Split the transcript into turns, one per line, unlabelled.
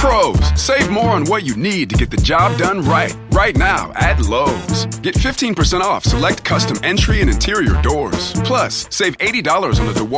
Pros, save more on what you need to get the job done right. Right now at Lowe's. Get 15% off select custom entry and interior doors. Plus, save $80 on the DeWalt